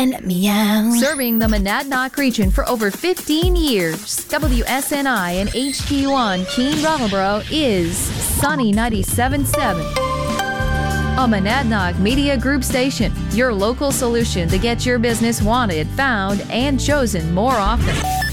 and meow. Serving the Monadnock region for over 15 years, WSNI and HD1 Keene Brattleboro is Sunny 97.7. A Monadnock Media Group station, your local solution to get your business wanted, found, and chosen more often.